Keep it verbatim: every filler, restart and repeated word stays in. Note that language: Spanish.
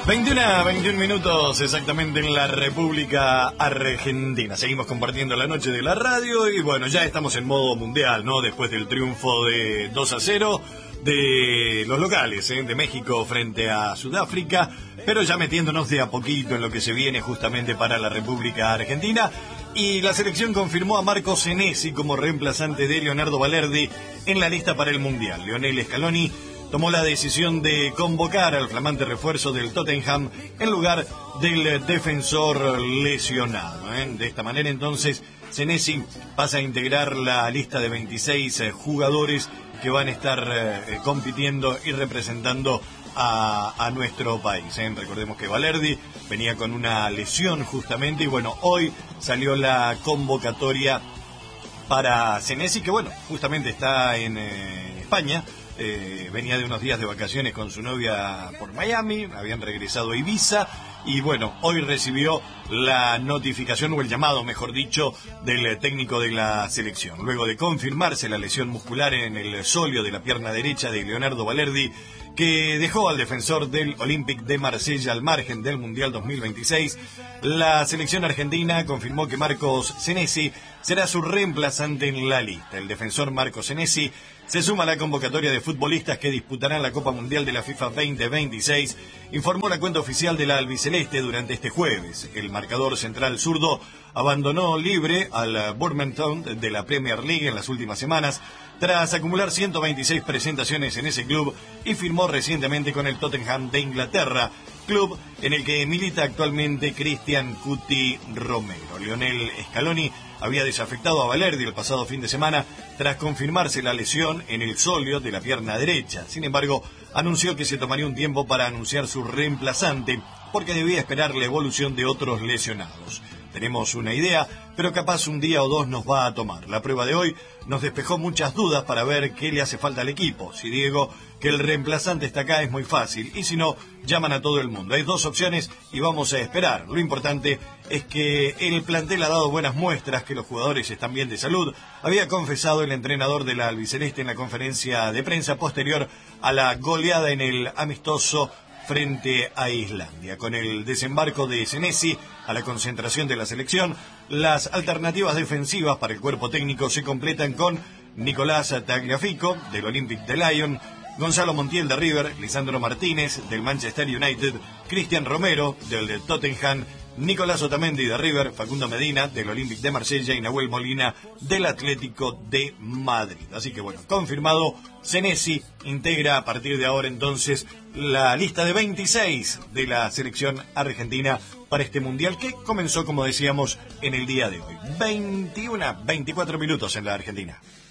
veintiuno, veintiún minutos exactamente en la República Argentina. Seguimos compartiendo la noche de la radio y bueno, ya estamos en modo mundial, ¿no? Después del triunfo de dos a cero de los locales, ¿eh? De México frente a Sudáfrica, pero ya metiéndonos de a poquito en lo que se viene justamente para la República Argentina. Y la selección confirmó a Marco Senesi como reemplazante de Leonardo Balerdi en la lista para el Mundial. Lionel Scaloni tomó la decisión de convocar al flamante refuerzo del Tottenham en lugar del defensor lesionado, ¿eh? De esta manera, entonces, Senesi pasa a integrar la lista de veintiséis eh, jugadores que van a estar eh, compitiendo y representando a, a nuestro país, ¿eh? Recordemos que Balerdi venía con una lesión justamente y bueno, hoy salió la convocatoria para Senesi, que bueno, justamente está en eh, España. Eh, venía de unos días de vacaciones con su novia por Miami, habían regresado a Ibiza y bueno, hoy recibió la notificación o el llamado, mejor dicho, del técnico de la selección. Luego de confirmarse la lesión muscular en el sóleo de la pierna derecha de Leonardo Balerdi, que dejó al defensor del Olympique de Marsella al margen del Mundial dos mil veintiséis, la selección argentina confirmó que Marcos Senesi será su reemplazante en la lista. El defensor Marcos Senesi se suma a la convocatoria de futbolistas que disputarán la Copa Mundial de la FIFA veinte veintiséis, informó la cuenta oficial de la albiceleste durante este jueves. El marcador central zurdo abandonó libre al Bournemouth de la Premier League en las últimas semanas, tras acumular ciento veintiséis presentaciones en ese club y firmó recientemente con el Tottenham de Inglaterra, club en el que milita actualmente Cristian Cuti Romero. Lionel Scaloni había desafectado a Balerdi el pasado fin de semana tras confirmarse la lesión en el sóleo de la pierna derecha. Sin embargo, anunció que se tomaría un tiempo para anunciar su reemplazante porque debía esperar la evolución de otros lesionados. Tenemos una idea, pero capaz un día o dos nos va a tomar. La prueba de hoy nos despejó muchas dudas para ver qué le hace falta al equipo. Si Diego, que el reemplazante está acá, es muy fácil. Y si no, llaman a todo el mundo. Hay dos opciones y vamos a esperar. Lo importante es que el plantel ha dado buenas muestras, que los jugadores están bien de salud. Había confesado el entrenador de la albiceleste en la conferencia de prensa posterior a la goleada en el amistoso frente a Islandia. Con el desembarco de Senesi a la concentración de la selección, las alternativas defensivas para el cuerpo técnico se completan con Nicolás Tagliafico, del Olympique de Lyon, Gonzalo Montiel de River, Lisandro Martínez, del Manchester United, Cristian Romero, del, del Tottenham, Nicolás Otamendi de River, Facundo Medina del Olympique de Marsella y Nahuel Molina del Atlético de Madrid. Así que bueno, confirmado, Senesi integra a partir de ahora entonces la lista de veintiséis de la selección argentina para este mundial que comenzó, como decíamos, en el día de hoy. veintiuno, veinticuatro minutos en la Argentina.